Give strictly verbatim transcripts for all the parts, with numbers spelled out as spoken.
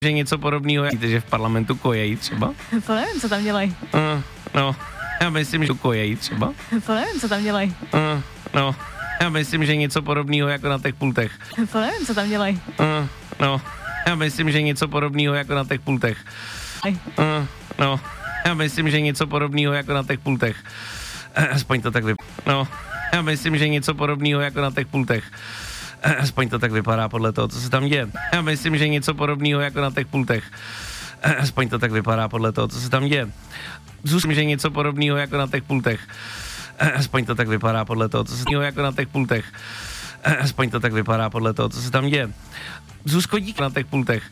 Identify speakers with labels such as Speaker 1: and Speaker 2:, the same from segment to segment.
Speaker 1: Že něco podobného, víte, že v parlamentu kojejí třeba?
Speaker 2: To nevím, co tam dělají.
Speaker 1: Uh, no, já myslím, že kojejí třeba.
Speaker 2: To nevím, co tam dělají.
Speaker 1: Uh, no, já myslím, že něco podobného jako na těch pultech.
Speaker 2: To nevím, co tam dělají.
Speaker 1: Uh, no, já myslím, že něco podobného jako na těch pultech. Uh, no, já myslím, že něco podobného jako na těch pultech. Aspoň to tak vypadá. No, já myslím, že něco podobného jako na těch pultech. Aspoň to tak vypadá podle toho, co se tam děje. Já myslím, že něco podobného jako na těch pultech. Aspoň to tak vypadá podle toho, co se tam děje. Zůstím, že něco podobného jako na těch pultech. Aspoň to tak vypadá podle toho, co se tam děje jako na těch pultech. Aspoň to tak vypadá podle toho, co se tam děje. Zuzko, díky na těch pultech.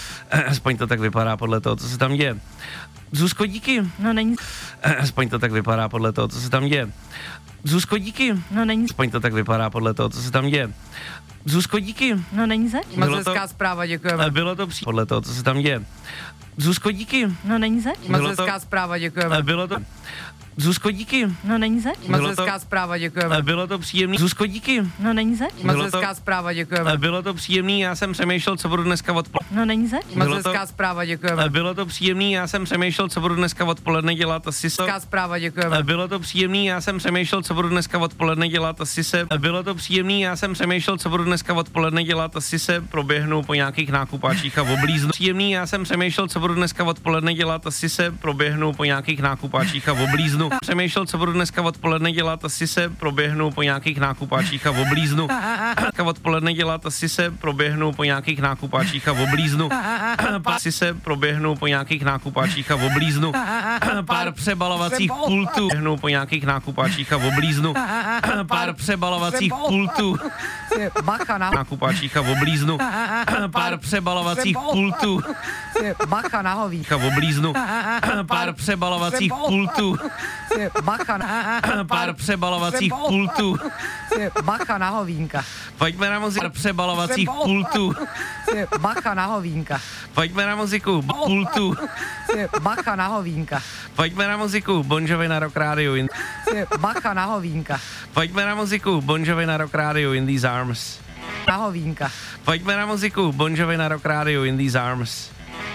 Speaker 1: Aspoň to tak vypadá podle toho, co se tam děje. Zuzko, díky.
Speaker 2: No není.
Speaker 1: Aspoň to tak vypadá podle toho, co se tam děje. Zuzko, díky.
Speaker 2: No není.
Speaker 1: Aspoň to tak vypadá podle toho, co se tam děje. Zuzko, díky.
Speaker 2: No není zač.
Speaker 3: Moc hezká zpráva, děkujeme.
Speaker 1: Bylo to při... podle toho, co se tam děje. Zuzko, díky.
Speaker 2: No není zač.
Speaker 3: Moc hezká zpráva, děkujeme.
Speaker 1: Bylo to... Zuzko, díky.
Speaker 2: No není zač.
Speaker 3: Moc hezká zpráva, děkujeme.
Speaker 1: Bylo to příjemný. Zuzko, díky.
Speaker 2: No není zač.
Speaker 3: Moc hezká zpráva, děkujeme.
Speaker 1: Bylo to příjemný, já jsem přemýšlel, co budu dneska odpoledne.
Speaker 2: No není zač.
Speaker 3: Moc hezká zpráva, děkujeme.
Speaker 1: Bylo to příjemný, já jsem přemýšlel, co budu dneska odpoledne dělat, asi se...
Speaker 3: Hezká zpráva, děkujeme.
Speaker 1: Bylo to příjemný, já jsem přemýšlel, co budu dneska odpoledne dělat, asi se... Bylo to příjemný, já jsem přemýšlel, co budu dneska odpoledne dělat, asi se proběhnu po nějakých nákupáčích a oblíznu. Příjemný, já jsem přemýšlel, co budu dneska odpoledne dělat, asi se proběhnu po nějakých nákupáčích a oblíznu. Přemýšlel, co budu dneska odpoledne dělat, asi se proběhnu po nějakých nákupáčích a oblíznu. Dneska odpoledne dělat, asi se proběhnu po nějakých nákupáčích a oblíznu. Asi se proběhnu po nějakých nákupáčích a oblíznu. Pár přebalovacích pultů. Proběhnu po nějakých nákupáčích a oblíznu. Pár přebalovacích pultů.
Speaker 3: Bacha na
Speaker 1: Nákupáčích a oblíznu. Pár přebalovacích pultů.
Speaker 3: Bacha na hovík.
Speaker 1: A oblíznu. Pár přebalovacích pultů.
Speaker 3: Bacha na
Speaker 1: Pár přebalovacích pultů.
Speaker 3: Bacha na hovínka.
Speaker 1: Pojďme na muziku. Pár přebalovacích pultů.
Speaker 3: Bacha na hovínka.
Speaker 1: Pojďme na muziku. Pultů.
Speaker 3: Bacha na hovínka.
Speaker 1: Pojďme na muziku. Bon Jovi na Rock Radio.
Speaker 3: Bacha na hovínka.
Speaker 1: Pojďme na muziku. Bon Jovi na Rock Radio in these arms.
Speaker 3: Na hovínka.
Speaker 1: Pojďme na muziku. Bon Jovi na Rock Radio in these arms.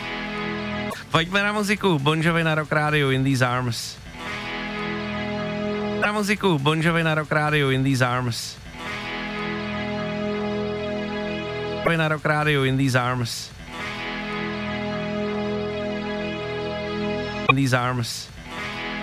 Speaker 1: Pojďme na muziku. Bon Jovi na Rock Radio in these arms. Na muziku. Bon Jovi na Rock Radio in these arms. Na Rock Radio in these arms. In these arms.